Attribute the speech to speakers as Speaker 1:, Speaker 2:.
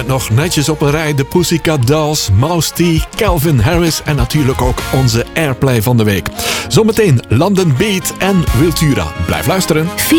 Speaker 1: nog netjes op een rij. De Pussycat Dolls, Mouse T, Calvin Harris en natuurlijk ook onze Airplay van de week. Zometeen London Beat en Wiltura. Blijf luisteren.